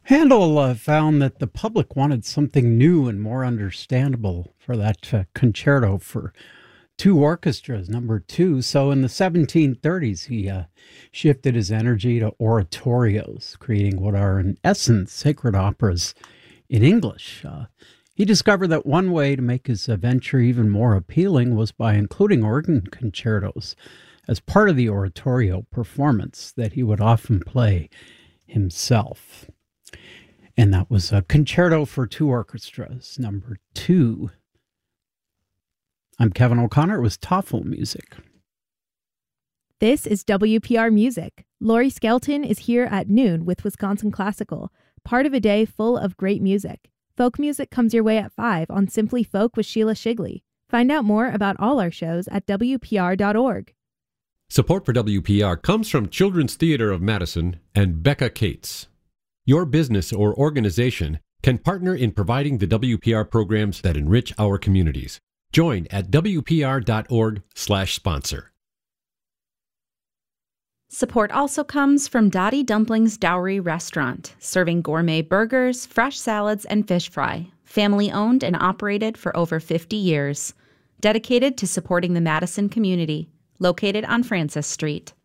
Handel found that the public wanted something new and more understandable for that concerto for two orchestras, number two. So in the 1730s, he shifted his energy to oratorios, creating what are, in essence, sacred operas in English. He discovered that one way to make his venture even more appealing was by including organ concertos as part of the oratorio performance that he would often play himself. And that was a concerto for two orchestras, number two. I'm Kevin O'Connor. It was TOEFL music. This is WPR Music. Lori Skelton is here at noon with Wisconsin Classical, part of a day full of great music. Folk music comes your way at 5 on Simply Folk with Sheila Shigley. Find out more about all our shows at WPR.org. Support for WPR comes from Children's Theater of Madison and Becca Cates. Your business or organization can partner in providing the WPR programs that enrich our communities. Join at WPR.org/sponsor. Support also comes from Dottie Dumplings Dowry Restaurant, serving gourmet burgers, fresh salads, and fish fry. Family owned and operated for over 50 years. Dedicated to supporting the Madison community. Located on Francis Street.